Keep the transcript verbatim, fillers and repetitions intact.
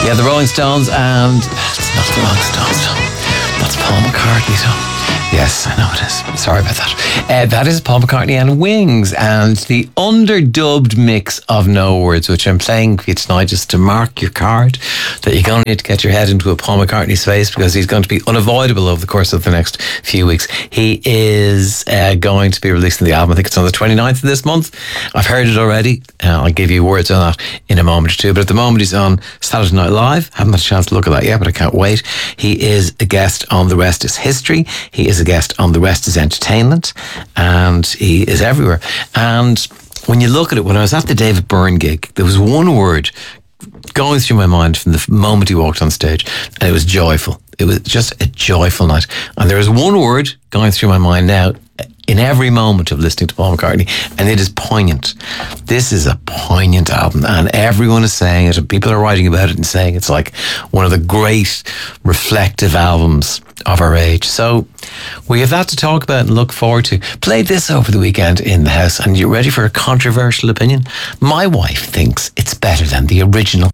Yeah, the Rolling Stones, and it's not the Rolling Stones. That's Paul McCartney, so. Yes, I know it is. Sorry about that. Uh, that is Paul McCartney and Wings, and the underdubbed mix of No Words, which I'm playing for you tonight just to mark your card that you're going to need to get your head into a Paul McCartney space, because he's going to be unavoidable over the course of the next few weeks. He is uh, going to be releasing the album. I think it's on the twenty-ninth of this month. I've heard it already. Uh, I'll give you words on that in a moment or two. But at the moment, he's on Saturday Night Live. Haven't had a chance to look at that yet, but I can't wait. He is a guest on The Rest is History. He is a guest on The Rest is Entertainment, and he is everywhere. And when you look at it, when I was at the David Byrne gig, there was one word going through my mind from the moment he walked on stage, and it was joyful. It was just a joyful night. And there is one word going through my mind now in every moment of listening to Paul McCartney, and it is poignant. This is a poignant album, and everyone is saying it, and people are writing about it and saying it's like one of the great reflective albums of our age. So we have that to talk about and look forward to. Played this over the weekend in the house, and you're ready for a controversial opinion? My wife thinks it's better than the original.